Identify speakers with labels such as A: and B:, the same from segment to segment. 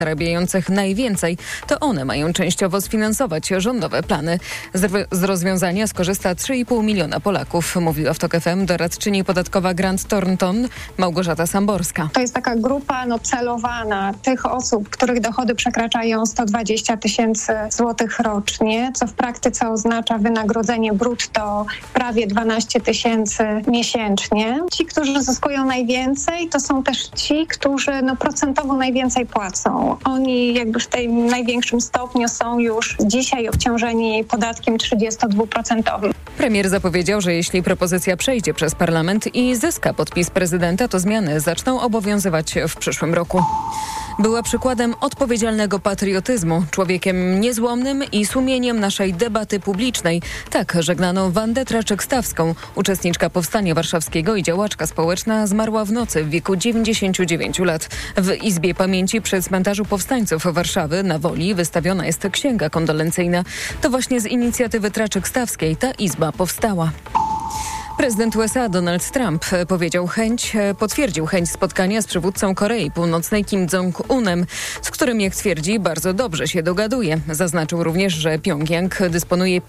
A: zarabiających najwięcej, to one mają częściowo sfinansować rządowe plany. Z rozwiązania skorzysta 3,5 miliona Polaków, mówiła w TOK FM doradczyni podatkowa Grant Thornton Małgorzata Samborska.
B: To jest taka grupa celowana tych osób, których dochody przekraczają 120 tysięcy złotych rocznie, co w praktyce oznacza wynagrodzenie brutto prawie 12 tysięcy miesięcznie. Ci, którzy zyskują najwięcej, to są też ci, którzy procentowo najwięcej płacą. Oni jakby w tym największym stopniu są już dzisiaj obciążeni podatkiem 32%.
A: Premier zapowiedział, że jeśli propozycja przejdzie przez parlament i zyska podpis prezydenta, to zmiany zaczną obowiązywać w przyszłym roku. Była przykładem odpowiedzialnego patriotyzmu, człowiekiem niezłomnym i sumieniem naszej debaty publicznej. Tak żegnano Wandę Traczyk-Stawską. Uczestniczka Powstania Warszawskiego i działaczka społeczna zmarła w nocy w wieku 99 lat. W Izbie Pamięci przy Cmentarzu Powstańców Warszawy na Woli wystawiona jest księga kondolencyjna. To właśnie z inicjatywy Traczyk-Stawskiej ta izba powstała. Prezydent USA Donald Trump potwierdził chęć spotkania z przywódcą Korei Północnej Kim Jong-unem, z którym, jak twierdzi, bardzo dobrze się dogaduje. Zaznaczył również, że Pjongjang dysponuje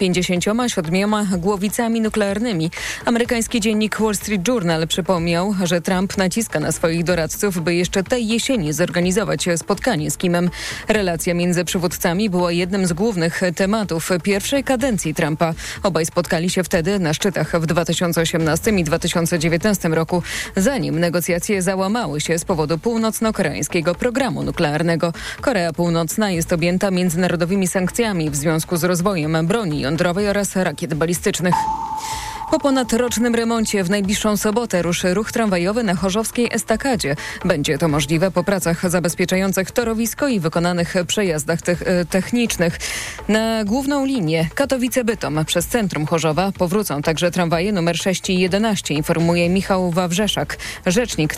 A: 57 głowicami nuklearnymi. Amerykański dziennik Wall Street Journal przypomniał, że Trump naciska na swoich doradców, by jeszcze tej jesieni zorganizować spotkanie z Kimem. Relacja między przywódcami była jednym z głównych tematów pierwszej kadencji Trumpa. Obaj spotkali się wtedy na szczytach w 2018 i 2019 roku, zanim negocjacje załamały się z powodu północno-koreańskiego programu nuklearnego. Korea Północna jest objęta międzynarodowymi sankcjami w związku z rozwojem broni jądrowej oraz rakiet balistycznych. Po ponadrocznym remoncie w najbliższą sobotę ruszy ruch tramwajowy na chorzowskiej estakadzie. Będzie to możliwe po pracach zabezpieczających torowisko i wykonanych przejazdach technicznych. Na główną linię Katowice-Bytom przez centrum Chorzowa powrócą także tramwaje nr 6 i 11, informuje Michał Wawrzeszak, rzecznik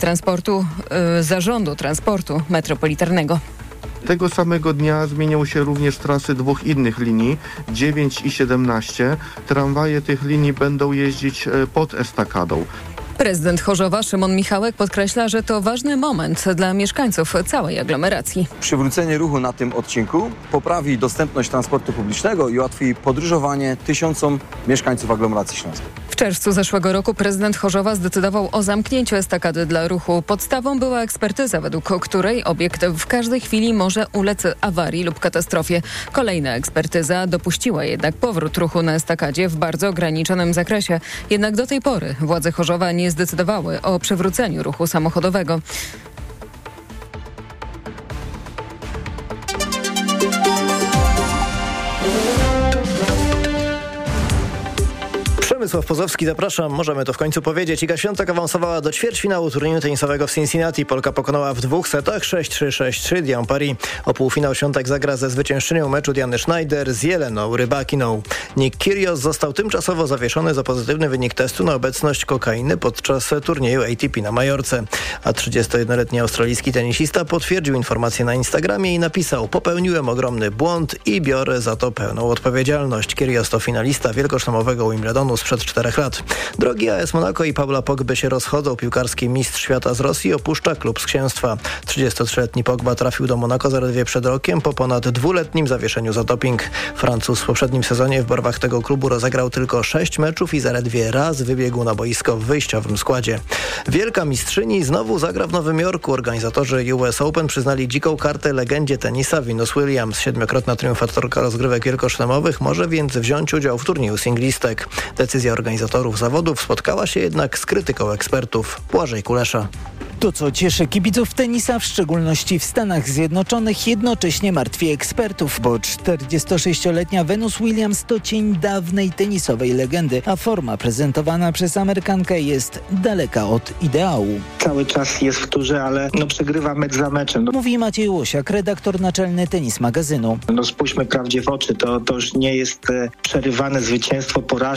A: Zarządu Transportu Metropolitarnego.
C: Tego samego dnia zmienią się również trasy dwóch innych linii, 9 i 17. Tramwaje tych linii będą jeździć pod estakadą.
A: Prezydent Chorzowa Szymon Michałek podkreśla, że to ważny moment dla mieszkańców całej aglomeracji.
D: Przywrócenie ruchu na tym odcinku poprawi dostępność transportu publicznego i ułatwi podróżowanie tysiącom mieszkańców aglomeracji śląskiej.
A: W czerwcu zeszłego roku prezydent Chorzowa zdecydował o zamknięciu estakady dla ruchu. Podstawą była ekspertyza, według której obiekt w każdej chwili może ulec awarii lub katastrofie. Kolejna ekspertyza dopuściła jednak powrót ruchu na estakadzie w bardzo ograniczonym zakresie. Jednak do tej pory władze Chorzowa nie zdecydowały o przywróceniu ruchu samochodowego.
E: Przemysław Pozowski, zapraszam. Możemy to w końcu powiedzieć. Iga Świątek awansowała do ćwierćfinału turnieju tenisowego w Cincinnati. Polka pokonała w 2 setach 6-3, 6-3 Diane Paris. O półfinał Świątek zagra ze zwyciężczynią meczu Diany Schneider z Jeleną Rybakiną. Nick Kyrgios został tymczasowo zawieszony za pozytywny wynik testu na obecność kokainy podczas turnieju ATP na Majorce. A 31-letni australijski tenisista potwierdził informację na Instagramie i napisał: popełniłem ogromny błąd i biorę za to pełną odpowiedzialność. Kyrgios to finalista wielkoszlemowego Wimbledonu sprzed 4 lat. Drogi AS Monaco i Pawła Pogby się rozchodzą. Piłkarski mistrz świata z Rosji opuszcza klub z Księstwa. 33-letni Pogba trafił do Monaco zaledwie przed rokiem po ponad 2-letnim zawieszeniu za doping. Francuz w poprzednim sezonie w barwach tego klubu rozegrał tylko 6 meczów i zaledwie raz wybiegł na boisko w wyjściowym składzie. Wielka mistrzyni znowu zagra w Nowym Jorku. Organizatorzy US Open przyznali dziką kartę legendzie tenisa Venus Williams. 7-krotna triumfatorka rozgrywek wielkoszlemowych może więc wziąć udział w turnieju singlistek. Decyzja organizatorów zawodów spotkała się jednak z krytyką ekspertów. Błażej Kulesza.
F: To, co cieszy kibiców tenisa, w szczególności w Stanach Zjednoczonych, jednocześnie martwi ekspertów, bo 46-letnia Venus Williams to cień dawnej tenisowej legendy, a forma prezentowana przez Amerykankę jest daleka od ideału.
G: Cały czas jest w turze, ale przegrywa mecz za meczem.
F: Mówi Maciej Łosiak, redaktor naczelny Tenis Magazynu.
G: Spójrzmy prawdzie w oczy, to już nie jest przerywane zwycięstwo porażką, tylko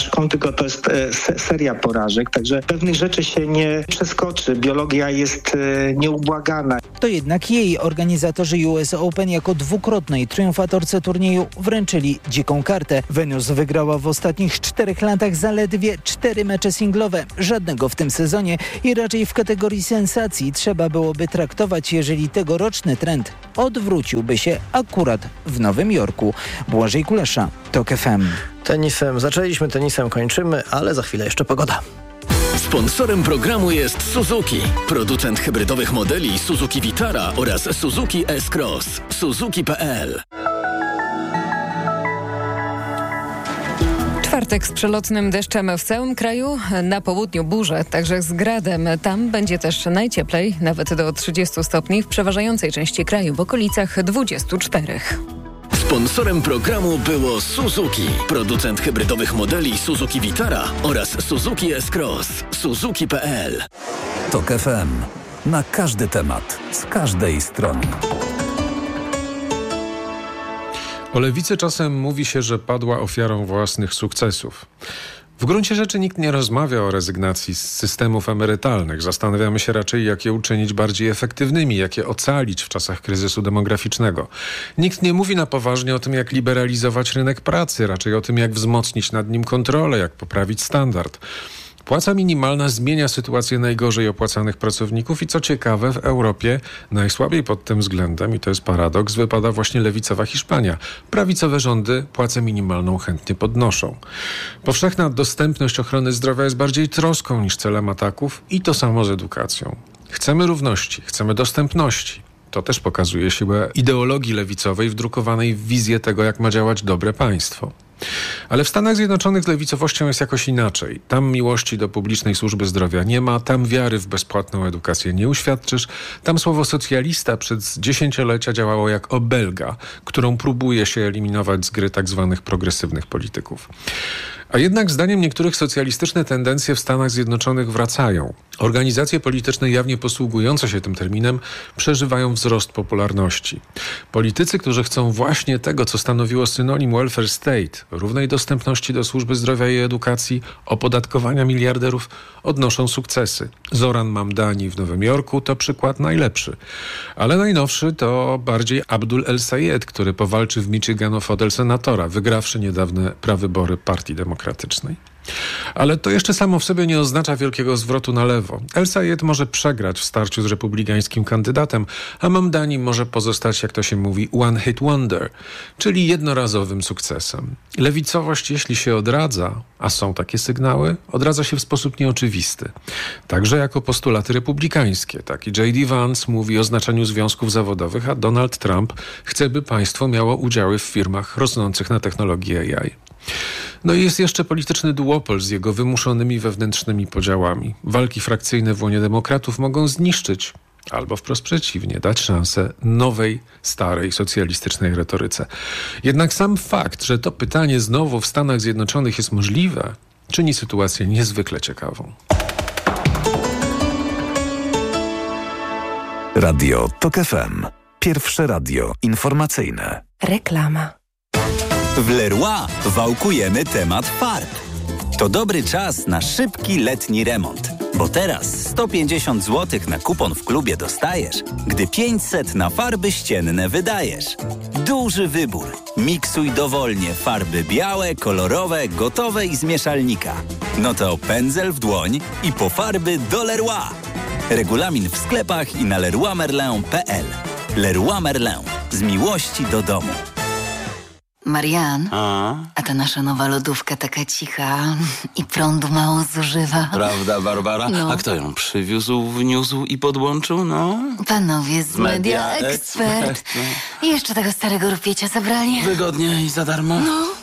G: tylko to jest seria porażek, także pewnych rzeczy się nie przeskoczy. Biologia jest nieubłagana.
F: To jednak jej organizatorzy US Open jako dwukrotnej triumfatorce turnieju wręczyli dziką kartę. Venus wygrała w ostatnich 4 latach zaledwie 4 mecze singlowe, żadnego w tym sezonie i raczej w kategorii sensacji trzeba byłoby traktować, jeżeli tegoroczny trend odwróciłby się akurat w Nowym Jorku. Błażej Kulesza, TOK FM.
E: Tenisem zaczęliśmy, tenisem kończymy, ale za chwilę jeszcze pogoda.
H: Sponsorem programu jest Suzuki, producent hybrydowych modeli Suzuki Vitara oraz Suzuki S-Cross. Suzuki.pl.
A: Czwartek z przelotnym deszczem w całym kraju, na południu burze, także z gradem. Tam będzie też najcieplej, nawet do 30 stopni w przeważającej części kraju, w okolicach 24.
H: Sponsorem programu było Suzuki, producent hybrydowych modeli Suzuki Vitara oraz Suzuki S-Cross. Suzuki.pl.
I: TOK FM. Na każdy temat, z każdej strony.
J: O lewicy czasem mówi się, że padła ofiarą własnych sukcesów. W gruncie rzeczy nikt nie rozmawia o rezygnacji z systemów emerytalnych. Zastanawiamy się raczej, jak je uczynić bardziej efektywnymi, jak je ocalić w czasach kryzysu demograficznego. Nikt nie mówi na poważnie o tym, jak liberalizować rynek pracy, raczej o tym, jak wzmocnić nad nim kontrolę, jak poprawić standard. Płaca minimalna zmienia sytuację najgorzej opłacanych pracowników i co ciekawe, w Europie najsłabiej pod tym względem, i to jest paradoks, wypada właśnie lewicowa Hiszpania. Prawicowe rządy płacę minimalną chętnie podnoszą. Powszechna dostępność ochrony zdrowia jest bardziej troską niż celem ataków i to samo z edukacją. Chcemy równości, chcemy dostępności. To też pokazuje siłę ideologii lewicowej wdrukowanej w wizję tego, jak ma działać dobre państwo. Ale w Stanach Zjednoczonych z lewicowością jest jakoś inaczej. Tam miłości do publicznej służby zdrowia nie ma, tam wiary w bezpłatną edukację nie uświadczysz, tam słowo socjalista przez dziesięciolecia działało jak obelga, którą próbuje się eliminować z gry tak zwanych progresywnych polityków. A jednak zdaniem niektórych socjalistyczne tendencje w Stanach Zjednoczonych wracają. Organizacje polityczne jawnie posługujące się tym terminem przeżywają wzrost popularności. Politycy, którzy chcą właśnie tego, co stanowiło synonim welfare state, równej dostępności do służby zdrowia i edukacji, opodatkowania miliarderów, odnoszą sukcesy. Zoran Mamdani w Nowym Jorku to przykład najlepszy. Ale najnowszy to bardziej Abdul El-Sayed, który powalczy w Michigan o fotel senatora, wygrawszy niedawne prawybory Partii Demokratycznej. Ale to jeszcze samo w sobie nie oznacza wielkiego zwrotu na lewo. El-Sayed może przegrać w starciu z republikańskim kandydatem, a Mamdani może pozostać, jak to się mówi, one hit wonder, czyli jednorazowym sukcesem. Lewicowość, jeśli się odradza, a są takie sygnały, odradza się w sposób nieoczywisty. Także jako postulaty republikańskie. Taki J.D. Vance mówi o znaczeniu związków zawodowych, a Donald Trump chce, by państwo miało udziały w firmach rosnących na technologii AI. No i jest jeszcze polityczny duopol z jego wymuszonymi wewnętrznymi podziałami. Walki frakcyjne w łonie demokratów mogą zniszczyć, albo wprost przeciwnie, dać szansę nowej, starej, socjalistycznej retoryce. Jednak sam fakt, że to pytanie znowu w Stanach Zjednoczonych jest możliwe, czyni sytuację niezwykle ciekawą.
I: Radio TOK FM. Pierwsze radio informacyjne.
K: Reklama.
L: W Leroy wałkujemy temat farb. To dobry czas na szybki letni remont, bo teraz 150 zł na kupon w klubie dostajesz, gdy 500 na farby ścienne wydajesz. Duży wybór. Miksuj dowolnie farby białe, kolorowe, gotowe i z mieszalnika. No to pędzel w dłoń i po farby do Leroy. Regulamin w sklepach i na leroymerlin.pl. Leroy Merlin. Z miłości do domu.
K: Marian, a ta nasza nowa lodówka taka cicha i prądu mało zużywa.
M: Prawda, Barbara?
K: No.
M: A kto ją przywiózł, wniósł i podłączył, no?
K: Panowie z Media Expert. I jeszcze tego starego rupiecia zabrali.
M: Wygodnie i za darmo?
K: No.